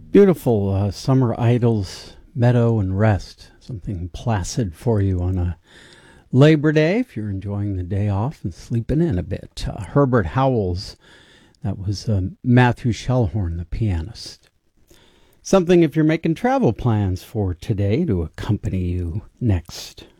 Beautiful summer idyls, meadow and rest. Something placid for you on a Labor Day if you're enjoying the day off and sleeping in a bit. Herbert Howells, that was Matthew Shellhorn, the pianist. Something if you're making travel plans for today to accompany you next